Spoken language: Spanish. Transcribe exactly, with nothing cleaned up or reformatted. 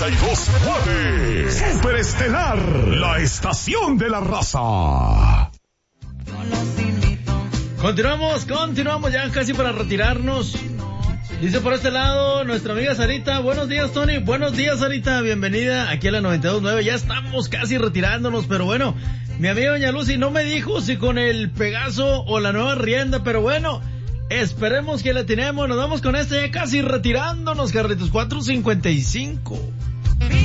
noventa y dos punto nueve. Superestelar, la estación de la raza. Continuamos, continuamos ya casi para retirarnos. Dice por este lado nuestra amiga Sarita. Buenos días, Tony. Buenos días, Sarita. Bienvenida aquí a la noventa y dos punto nueve. Ya estamos casi retirándonos, pero bueno, mi amiga Doña Lucy no me dijo si con el Pegaso o la nueva rienda, pero bueno, esperemos que la tenemos. Nos vamos con este ya casi retirándonos, Carlitos. cuatro cincuenta y cinco.